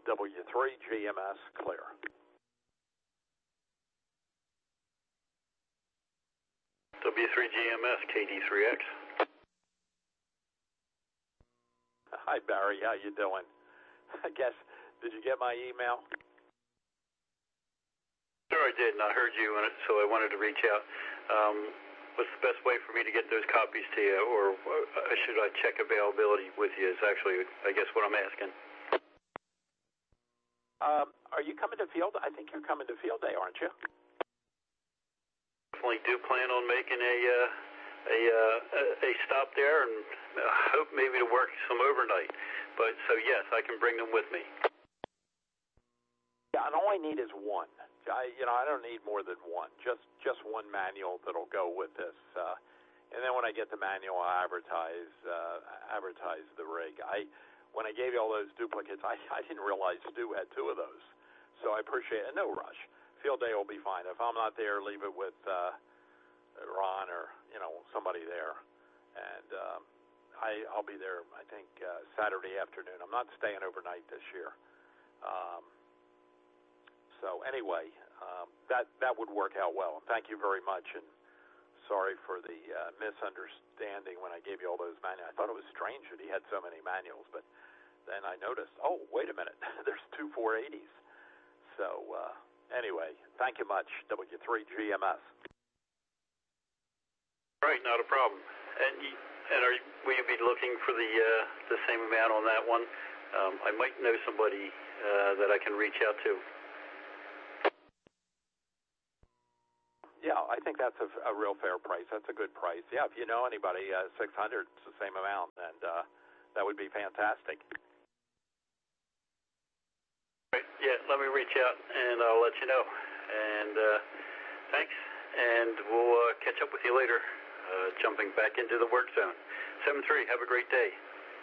W3GMS clear. W3GMS KD3X. Hi, Barry. How you doing? I guess, did you get my email? Sure, I did, and I heard you, so I wanted to reach out. What's the best way for me to get those copies to you, or should I check availability with you is actually, I guess, what I'm asking. Are you coming to field? I think you're coming to field day, aren't you? Definitely do plan on making a stop there, and hope maybe to work some overnight. But so yes, I can bring them with me. Yeah, and all I need is one. I don't need more than one. Just one manual that'll go with this. And then when I get the manual, I advertise the rig. When I gave you all those duplicates, I didn't realize Stu had two of those. So I appreciate it. No rush. Field day will be fine. If I'm not there, leave it with Ron or somebody there. And I'll be there, I think, Saturday afternoon. I'm not staying overnight this year. So anyway, that would work out well. And thank you very much. And sorry for the misunderstanding when I gave you all those manuals. I thought it was strange that he had so many manuals, but then I noticed, oh, wait a minute, there's two 480s. So anyway, thank you much, W3GMS. Right, not a problem. And will you be looking for the same amount on that one? I might know somebody that I can reach out to. Yeah, I think that's a real fair price. That's a good price. Yeah, if you know anybody, 600 is the same amount, and that would be fantastic. Right. Yeah, let me reach out, and I'll let you know. And thanks, and we'll catch up with you later, jumping back into the work zone. 7-3, have a great day.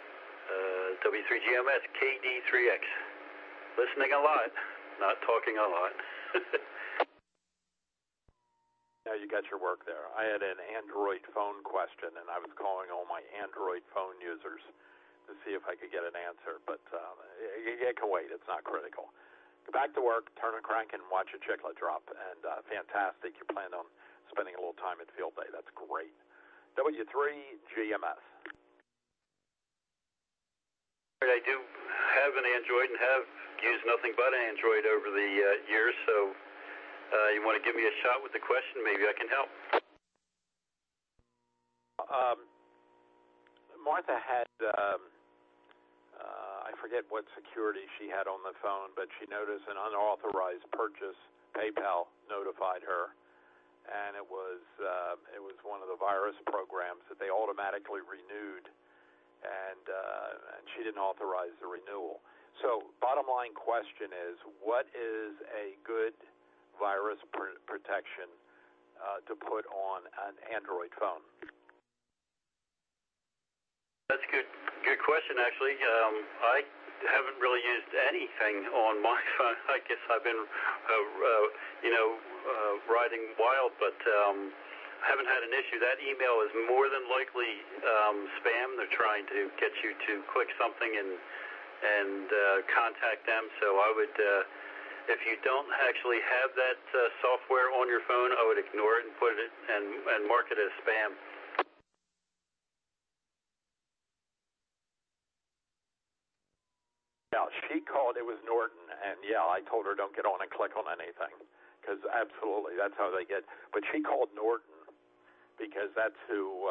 W3GMS KD3X. Listening a lot, not talking a lot. Yeah, you got your work there. I had an Android phone question, and I was calling all my Android phone users to see if I could get an answer, but it can wait. It's not critical. Go back to work, turn a crank, and watch a chiclet drop, and fantastic. You plan on spending a little time at field day. That's great. W3GMS. I do have an Android and have used nothing but Android over the years, so you want to give me a shot with the question, maybe I can help. Martha had, I forget what security she had on the phone, but she noticed an unauthorized purchase. PayPal notified her, and it was one of the virus programs that they automatically renewed, and she didn't authorize the renewal. So bottom line question is, what is a good virus protection to put on an Android phone? That's a good question, actually. I haven't really used anything on my phone. I guess I've been, riding wild, but I haven't had an issue. That email is more than likely spam. They're trying to get you to click something and contact them. So I would, if you don't actually have that software on your phone, I would ignore it and put it and mark it as spam. Yeah, she called. It was Norton, and yeah, I told her don't get on and click on anything, because absolutely that's how they get. But she called Norton because that's who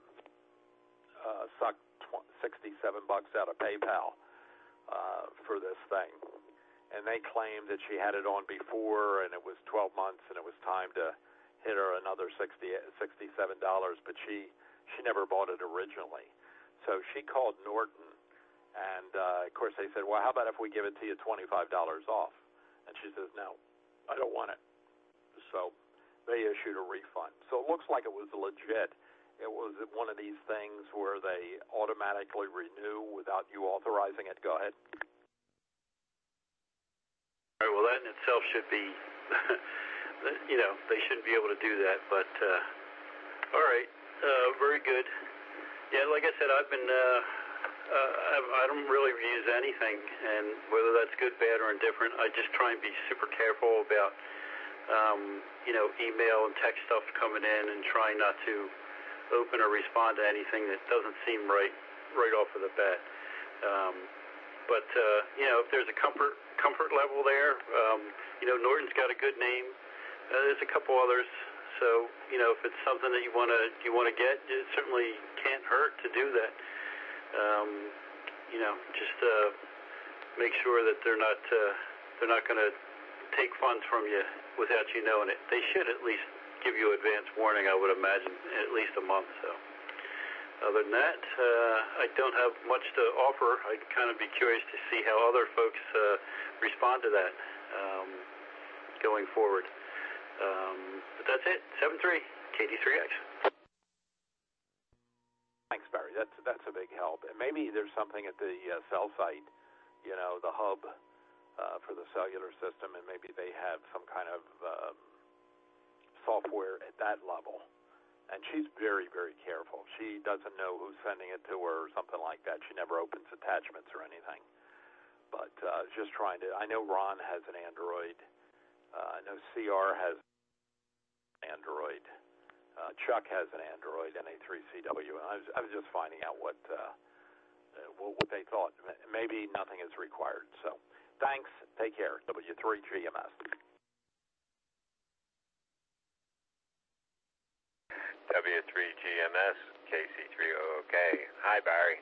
sucked $67 out of PayPal for this thing, and they claimed that she had it on before, and it was 12 months, and it was time to hit her another $67. But she never bought it originally, so she called Norton. And, of course, they said, well, how about if we give it to you $25 off? And she says, no, I don't want it. So they issued a refund. So it looks like it was legit. It was one of these things where they automatically renew without you authorizing it. Go ahead. All right, well, that in itself should be, they shouldn't be able to do that. But, all right, very good. Yeah, like I said, I've been I don't really use anything, and whether that's good, bad, or indifferent, I just try and be super careful about, email and text stuff coming in, and trying not to open or respond to anything that doesn't seem right off of the bat. But if there's a comfort level there, Norton's got a good name. There's a couple others. So, if it's something that you want to get, it certainly can't hurt to do that. Just make sure that they're not going to take funds from you without you knowing it. They should at least give you advance warning, I would imagine, at least a month. So, other than that, I don't have much to offer. I'd kind of be curious to see how other folks respond to that going forward. But that's it. 7-3, KD3X. Thanks, Barry. That's a big help. And maybe there's something at the cell site, the hub for the cellular system, and maybe they have some kind of software at that level. And she's very, very careful. She doesn't know who's sending it to her or something like that. She never opens attachments or anything. But just trying to. I know Ron has an Android. I know CR has Android. Chuck has an Android NA3CW. And I was just finding out what they thought. Maybe nothing is required. So thanks. Take care. W3GMS. W3GMS, KC3OK. Hi, Barry.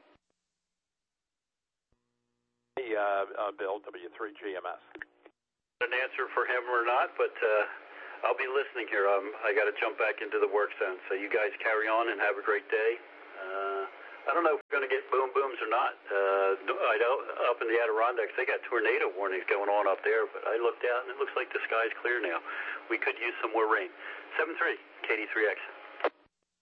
Hey, Bill, W3GMS. An answer for him or not, but I'll be listening here. I got to jump back into the work zone. So you guys carry on and have a great day. I don't know if we're going to get boom booms or not. I know up in the Adirondacks, they got tornado warnings going on up there, but I looked out and it looks like the sky's clear now. We could use some more rain. 7-3, KD3X.